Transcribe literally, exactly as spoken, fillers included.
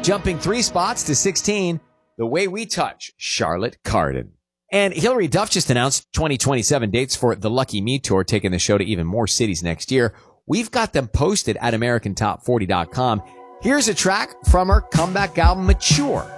jumping three spots to sixteen, The Way We Touch, Charlotte Cardin. And Hilary Duff just announced twenty twenty-seven dates for the Lucky Me Tour, taking the show to even more cities next year. We've got them posted at American Top forty dot com. Here's a track from her comeback album, Mature.